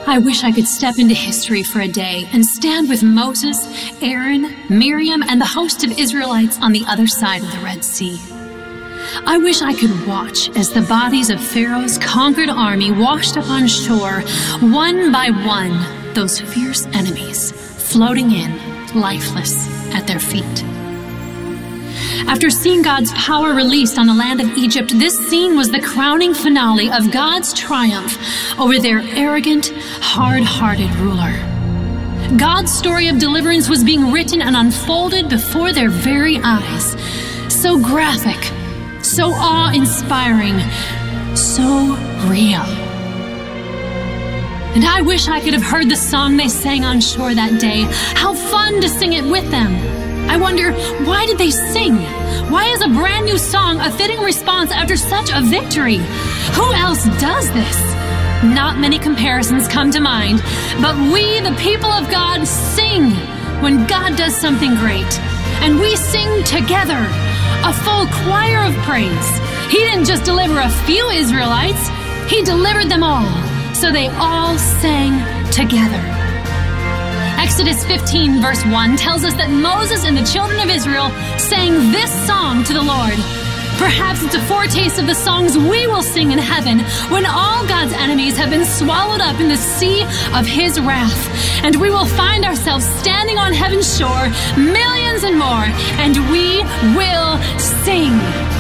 I wish I could step into history for a day and stand with Moses, Aaron, Miriam, and the host of Israelites on the other side of the Red Sea. I wish I could watch as the bodies of Pharaoh's conquered army washed up on shore, one by one, those fierce enemies floating in, lifeless, at their feet. After seeing God's power released on the land of Egypt, this scene was the crowning finale of God's triumph over their arrogant, hard-hearted ruler. God's story of deliverance was being written and unfolded before their very eyes. So graphic, so awe-inspiring, so real. And I wish I could have heard the song they sang on shore that day. How fun to sing it with them. I wonder, why did they sing? Why is a brand new song a fitting response after such a victory? Who else does this? Not many comparisons come to mind, but we, the people of God, sing when God does something great. And we sing together, a full choir of praise. He didn't just deliver a few Israelites, He delivered them all, so they all sang together. Exodus 15 verse 1 tells us that Moses and the children of Israel sang this song to the Lord. Perhaps it's a foretaste of the songs we will sing in heaven when all God's enemies have been swallowed up in the sea of His wrath. And we will find ourselves standing on heaven's shore, millions and more, and we will sing.